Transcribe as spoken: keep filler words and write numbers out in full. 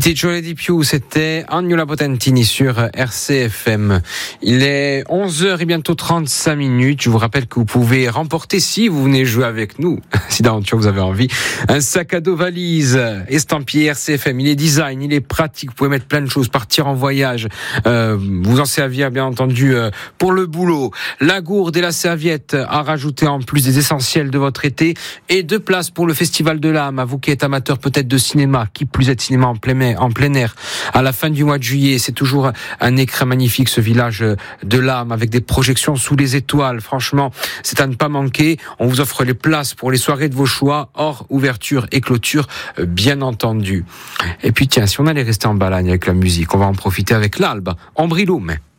Ticciole di più, c'était Agnola Potentini sur R C F M. Il est onze heures et bientôt trente-cinq minutes. Je vous rappelle que vous pouvez remporter, si vous venez jouer avec nous, si d'aventure vous avez envie, un sac à dos valise estampillé R C F M. Il est design, il est pratique, vous pouvez mettre plein de choses, partir en voyage, euh, vous en servir bien entendu euh, pour le boulot. La gourde et la serviette à rajouter en plus des essentiels de votre été, et deux places pour le Festival de l'âme. À vous qui êtes amateur peut-être de cinéma, qui plus est de cinéma en plein air, en plein air, à la fin du mois de juillet. C'est toujours un écrin magnifique, ce village de l'âme, avec des projections sous les étoiles. Franchement, c'est à ne pas manquer. On vous offre les places pour les soirées de vos choix, hors ouverture et clôture, bien entendu. Et puis tiens, si on allait rester en Balagne avec la musique, on va en profiter avec l'Alba, Ombrilume.